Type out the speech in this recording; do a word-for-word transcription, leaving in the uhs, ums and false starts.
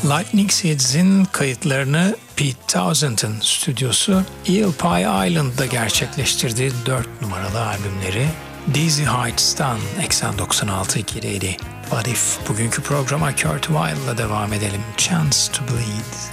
Lightning Seeds'in kayıtlarını Pete Townsend'ın stüdyosu Eel Pie Island'da gerçekleştirdiği dört numaralı albümleri Dizzy Heights'tan Eksen doksan altı ikideydi. What If? Bugünkü programa Kurt Weill'la devam edelim. Chance to Bleed.